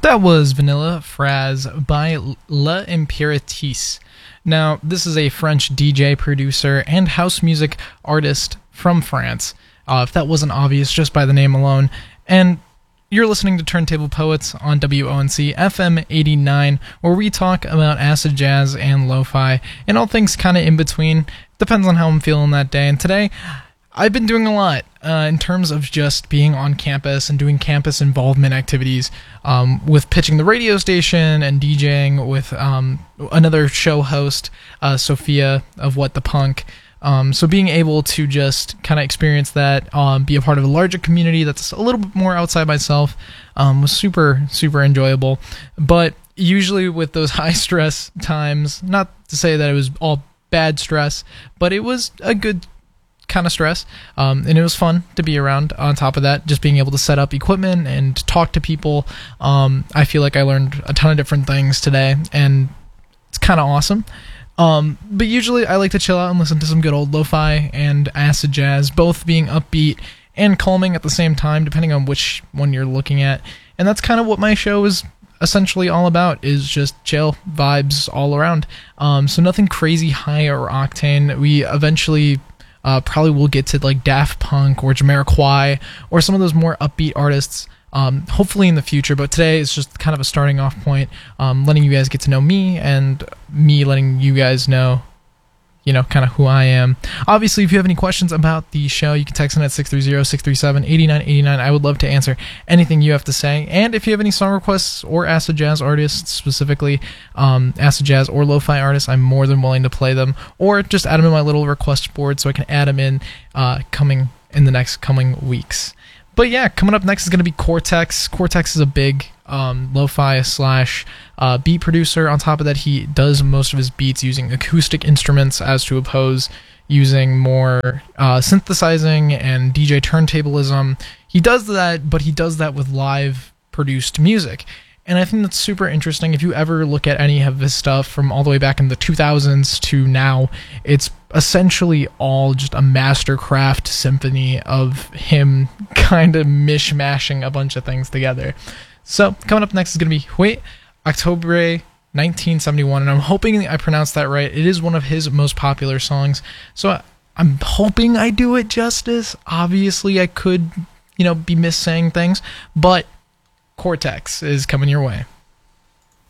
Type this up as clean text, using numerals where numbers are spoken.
That was Vanilla Fraz by La Impératrice. Now, this is a French DJ, producer, and house music artist from France, if that wasn't obvious just by the name alone. And you're listening to Turntable Poets on WONC FM 89, where we talk about acid jazz and lo-fi, and all things kind of in between. Depends on how I'm feeling that day. And today, I've been doing a lot in terms of just being on campus and doing campus involvement activities with pitching the radio station and DJing with another show host, Sophia of What the Punk. So being able to just kind of experience that, be a part of a larger community that's a little bit more outside myself, was super, super enjoyable. But usually with those high stress times, not to say that it was all bad stress, but it was a good kind of stress, and it was fun to be around. On top of that, just being able to set up equipment and talk to people, I feel like I learned a ton of different things today, and it's kind of awesome. But usually I like to chill out and listen to some good old lo-fi and acid jazz, both being upbeat and calming at the same time, depending on which one you're looking at. And that's kind of what my show is essentially all about, is just chill vibes all around. So nothing crazy high or octane. We eventually probably will get to like Daft Punk or Jamiroquai or some of those more upbeat artists, hopefully in the future. But today is just kind of a starting off point, letting you guys get to know me and me letting you guys know, kind of who I am. Obviously, if you have any questions about the show, you can text in at 630-637-8989. I would love to answer anything you have to say. And if you have any song requests or acid jazz artists, specifically acid jazz or lo-fi artists, I'm more than willing to play them, or just add them in my little request board so I can add them in coming in the next coming weeks. But yeah, coming up next is going to be Cortex. Cortex is a big lo-fi / beat producer. On top of that, he does most of his beats using acoustic instruments, as to oppose using more synthesizing and DJ turntablism. He does that, but he does that with live produced music. And I think that's super interesting. If you ever look at any of his stuff from all the way back in the 2000s to now, it's essentially all just a mastercraft symphony of him kind of mishmashing a bunch of things together. So coming up next is going to be Huit, Octobre 1971, and I'm hoping I pronounced that right. It is one of his most popular songs, so I'm hoping I do it justice. Obviously, I could, be missaying things, but Cortex is coming your way.